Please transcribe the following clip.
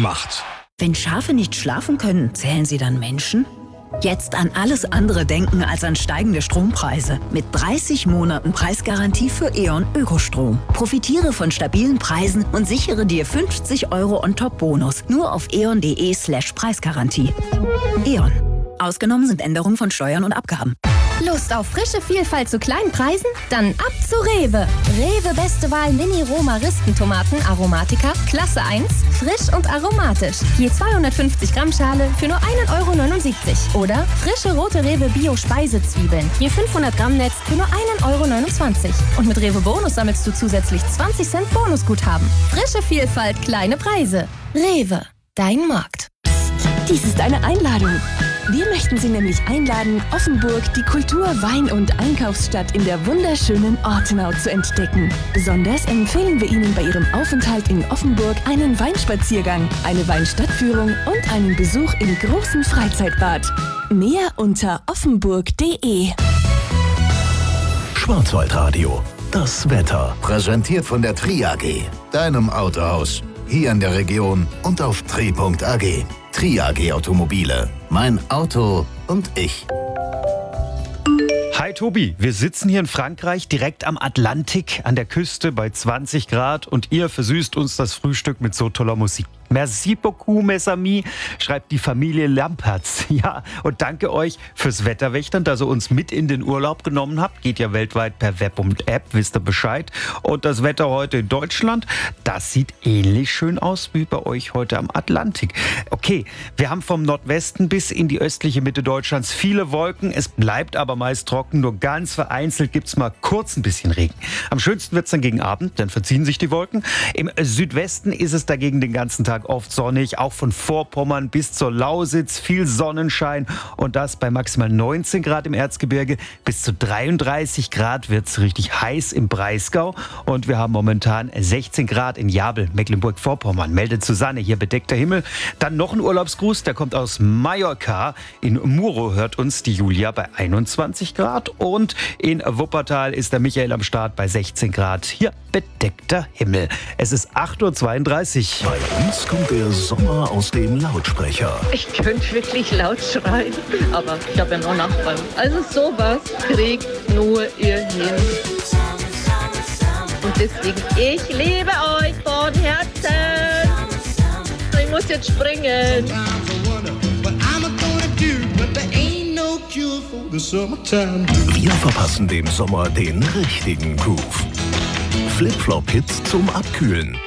macht. Wenn Schafe nicht schlafen können, zählen sie dann Menschen? Jetzt an alles andere denken als an steigende Strompreise. Mit 30 Monaten Preisgarantie für E.ON Ökostrom. Profitiere von stabilen Preisen und sichere dir 50 € On-Top-Bonus. Nur auf eon.de/Preisgarantie. E.ON. Ausgenommen sind Änderungen von Steuern und Abgaben. Lust auf frische Vielfalt zu kleinen Preisen? Dann ab zu Rewe. Rewe Beste Wahl Mini-Roma-Ristentomaten Aromatica, Klasse 1, frisch und aromatisch. Je 250 Gramm Schale für nur 1,79 € Oder frische rote Rewe Bio-Speisezwiebeln, je 500 Gramm Netz für nur 1,29 € Und mit Rewe Bonus sammelst du zusätzlich 20 Cent Bonusguthaben. Frische Vielfalt, kleine Preise. Rewe, dein Markt. Dies ist eine Einladung. Wir möchten Sie nämlich einladen, Offenburg, die Kultur-, Wein- und Einkaufsstadt in der wunderschönen Ortenau zu entdecken. Besonders empfehlen wir Ihnen bei Ihrem Aufenthalt in Offenburg einen Weinspaziergang, eine Weinstadtführung und einen Besuch im großen Freizeitbad. Mehr unter offenburg.de. Schwarzwaldradio, das Wetter. Präsentiert von der Tri AG, deinem Autohaus. Hier in der Region und auf tri.ag. Tri AG Automobile. Mein Auto und ich. Hi Tobi, wir sitzen hier in Frankreich direkt am Atlantik an der Küste bei 20 Grad und ihr versüßt uns das Frühstück mit so toller Musik. Merci beaucoup, mes amis, schreibt die Familie Lampertz. Ja, und danke euch fürs Wetterwächtern, dass ihr uns mit in den Urlaub genommen habt. Geht ja weltweit per Web und App, wisst ihr Bescheid. Und das Wetter heute in Deutschland, das sieht ähnlich schön aus wie bei euch heute am Atlantik. Okay, wir haben vom Nordwesten bis in die östliche Mitte Deutschlands viele Wolken. Es bleibt aber meist trocken, nur ganz vereinzelt gibt's mal kurz ein bisschen Regen. Am schönsten wird's dann gegen Abend, dann verziehen sich die Wolken. Im Südwesten ist es dagegen den ganzen Tag oft sonnig, auch von Vorpommern bis zur Lausitz, viel Sonnenschein und das bei maximal 19 Grad im Erzgebirge. Bis zu 33 Grad wird es richtig heiß im Breisgau und wir haben momentan 16 Grad in Jabel, Mecklenburg-Vorpommern. Meldet Susanne, hier bedeckter Himmel. Dann noch ein Urlaubsgruß, der kommt aus Mallorca. In Muro hört uns die Julia bei 21 Grad und in Wuppertal ist der Michael am Start bei 16 Grad. Hier bedeckter Himmel. Es ist 8.32 Uhr. Bei uns kommt der Sommer aus dem Lautsprecher. Ich könnte wirklich laut schreien, aber ich habe ja nur Nachbarn. Also sowas kriegt nur ihr hin. Und deswegen, ich liebe euch von Herzen. Ich muss jetzt springen. Wir verpassen dem Sommer den richtigen Groove. Flip-Flop-Hits zum Abkühlen.